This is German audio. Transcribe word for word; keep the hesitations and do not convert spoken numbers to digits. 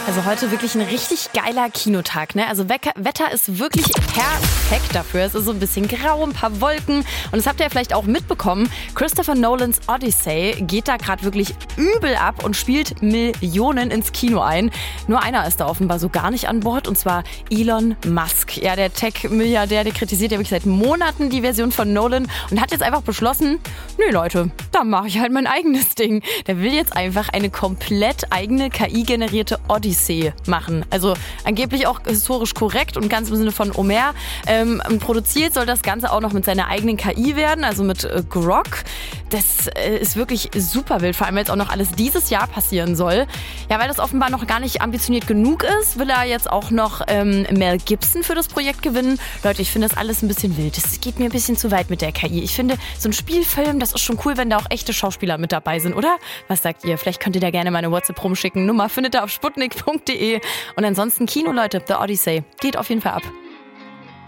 Also heute wirklich ein richtig geiler Kinotag, ne? Also Wecker, Wetter ist wirklich perfekt dafür. Es ist so ein bisschen grau, ein paar Wolken. Und das habt ihr ja vielleicht auch mitbekommen. Christopher Nolans Odyssey geht da gerade wirklich übel ab und spielt Millionen ins Kino ein. Nur einer ist da offenbar so gar nicht an Bord, und zwar Elon Musk. Ja, der Tech-Milliardär, der kritisiert ja wirklich seit Monaten die Version von Nolan und hat jetzt einfach beschlossen, nee Leute, da mache ich halt mein eigenes Ding. Der will jetzt einfach eine komplett eigene K I-generierte Odyssey machen. Also angeblich auch historisch korrekt und ganz im Sinne von Homer. Ähm, produziert soll das Ganze auch noch mit seiner eigenen K I werden, also mit äh, Grok. Das äh, ist wirklich super wild, vor allem weil jetzt auch noch alles dieses Jahr passieren soll. Ja, weil das offenbar noch gar nicht ambitioniert genug ist, will er jetzt auch noch ähm, Mel Gibson für das Projekt gewinnen. Leute, ich finde das alles ein bisschen wild. Das geht mir ein bisschen zu weit mit der K I. Ich finde, so ein Spielfilm, das ist schon cool, wenn da auch echte Schauspieler mit dabei sind, oder? Was sagt ihr? Vielleicht könnt ihr da gerne mal eine WhatsApp rumschicken. Nummer findet ihr auf sputnik punkt de. Und ansonsten Kino, Leute, The Odyssey. Geht auf jeden Fall ab.